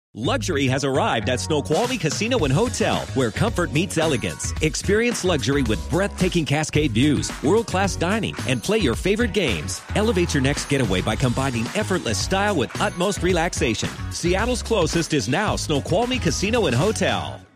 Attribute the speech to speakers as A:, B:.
A: Luxury has arrived at Snoqualmie Casino and Hotel, where comfort meets elegance. Experience luxury with breathtaking cascade views, world-class dining, and play your favorite games. Elevate your next getaway by combining effortless style with utmost relaxation. Seattle's closest is now Snoqualmie Casino and Hotel.